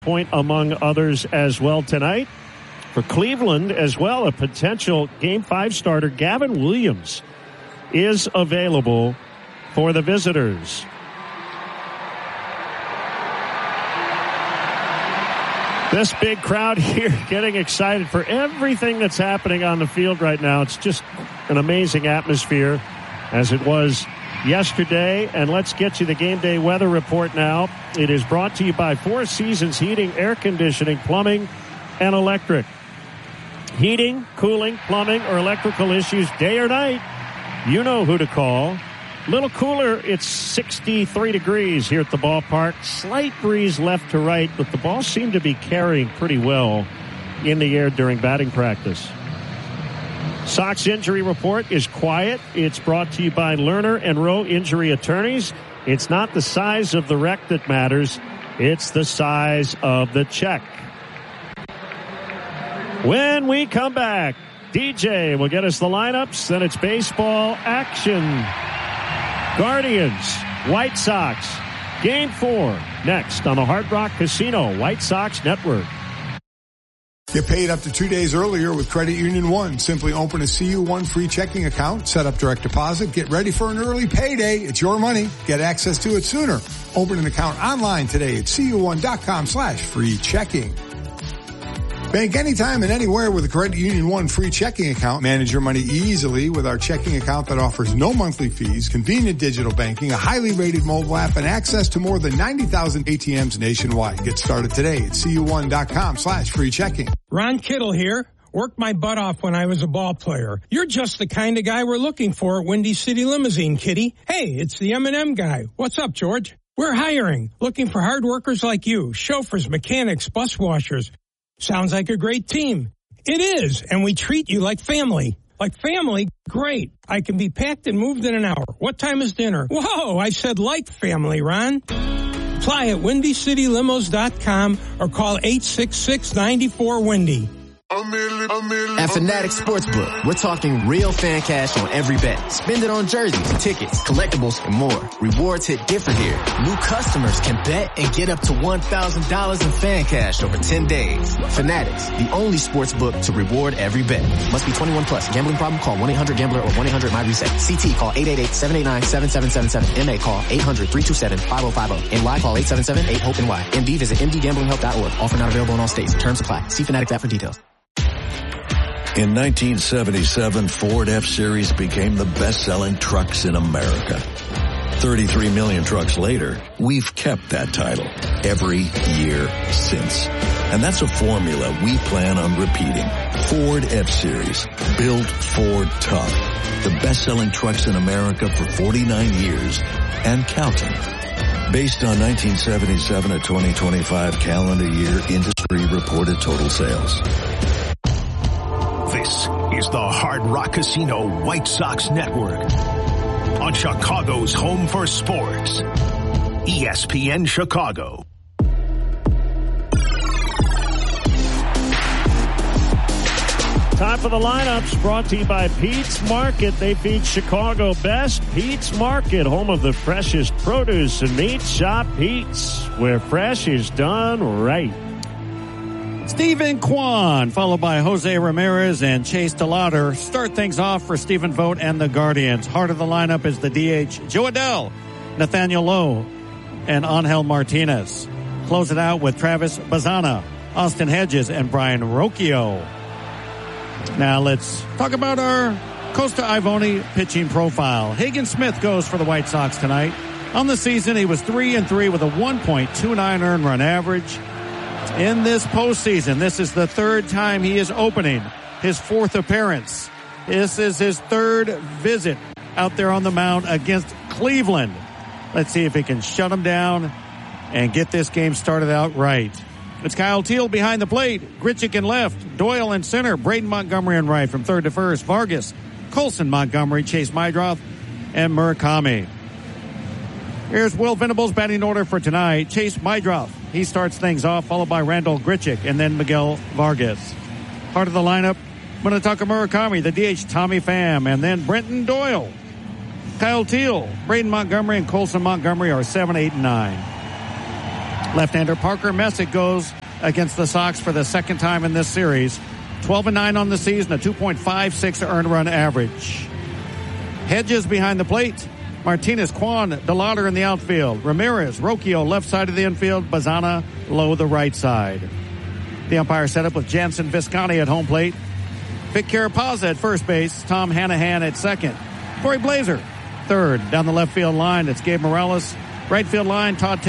point among others as well tonight. For Cleveland as well, a potential Game 5 starter, Gavin Williams, is available for the visitors. This big crowd here getting excited for everything that's happening on the field right now. It's just an amazing atmosphere, as it was yesterday. And let's get you the game day weather report now. It is brought to you by Four Seasons Heating, Air Conditioning, Plumbing, and Electric. Heating, cooling, plumbing, or electrical issues, day or night, you know who to call. Little cooler, it's 63 degrees here at the ballpark. Slight breeze left to right, but the ball seemed to be carrying pretty well in the air during batting practice. Sox injury report is quiet. It's brought to you by Lerner and Rowe Injury Attorneys. It's not the size of the wreck that matters. It's the size of the check. When we come back, DJ will get us the lineups. Then it's baseball action. Guardians, White Sox, Game 4, next on the Hard Rock Casino White Sox Network. Get paid up to 2 days earlier with Credit Union One. Simply open a CU1 free checking account, set up direct deposit, get ready for an early payday. It's your money. Get access to it sooner. Open an account online today at cu1.com/free checking. Bank anytime and anywhere with a Credit Union One free checking account. Manage your money easily with our checking account that offers no monthly fees, convenient digital banking, a highly rated mobile app, and access to more than 90,000 ATMs nationwide. Get started today at cu1.com/free checking. Ron Kittle here. Worked my butt off when I was a ball player. You're just the kind of guy we're looking for at Windy City Limousine, Kitty. Hey, it's the M&M guy. What's up, George? We're hiring. Looking for hard workers like you. Chauffeurs, mechanics, bus washers. Sounds like a great team. It is, and we treat you like family. Like family? Great. I can be packed and moved in an hour. What time is dinner? Whoa, I said like family, Ron. Apply at WindyCityLimos.com or call 866-94-WINDY. At Fanatics Sportsbook, we're talking real fan cash on every bet. Spend it on jerseys, tickets, collectibles, and more. Rewards hit different here. New customers can bet and get up to $1,000 in fan cash over 10 days. Fanatics, the only sportsbook to reward every bet. Must be 21 plus. Gambling problem? Call 1-800-GAMBLER or 1-800-MY-RESET. CT call 888-789-7777. MA call 800-327-5050. NY call 877-8-HOPE-NY. MD visit mdgamblinghelp.org. Offer not available in all states. Terms apply. See Fanatics app for details. In 1977, Ford F-Series became the best-selling trucks in America. 33 million trucks later, we've kept that title every year since. And that's a formula we plan on repeating. Ford F-Series, built Ford tough. The best-selling trucks in America for 49 years and counting. Based on 1977 to 2025 calendar year industry reported total sales. This is the Hard Rock Casino White Sox Network on Chicago's home for sports, ESPN Chicago. Time for the lineups, brought to you by Pete's Market. They feed Chicago best. Pete's Market, home of the freshest produce and meat. Shop Pete's, where fresh is done right. Stephen Kwan, followed by Jose Ramirez and Chase DeLauder, start things off for Stephen Vogt and the Guardians. Heart of the lineup is the DH, Joe Adell, Nathaniel Lowe, and Angel Martinez. Close it out with Travis Bazana, Austin Hedges, and Brian Rocchio. Now let's talk about our Costa Ivone pitching profile. Hagen Smith goes for the White Sox tonight. On the season, he was 3-3 with a 1.29 earned run average. In this postseason, this is the third time he is opening, his fourth appearance. This is his third visit out there on the mound against Cleveland. Let's see if he can shut him down and get this game started out right. It's Kyle Teal behind the plate, Grichuk in left, Doyle in center, Braden Montgomery in right from third to first, Vargas, Colson, Montgomery, Chase Mydroth, and Murakami. Here's Will Venables' batting order for tonight. Chase Mydroth, he starts things off, followed by Randall Grichuk, and then Miguel Vargas. Part of the lineup, Munetaka Murakami, the DH Tommy Pham, and then Brenton Doyle. Kyle Teal, Braden Montgomery, and Colson Montgomery are 7, 8, and 9. Left-hander Parker Messick goes against the Sox for the second time in this series. 12-9 on the season, a 2.56 earned run average. Hedges behind the plate. Martinez, Kwan, DeLauder in the outfield. Ramirez, Rocchio left side of the infield. Bazana Lowe the right side. The umpire set up with Jansen Visconti at home plate. Vic Carapazza at first base. Tom Hanahan at second. Corey Blazer, third. Down the left field line, it's Gabe Morales. Right field line, Todd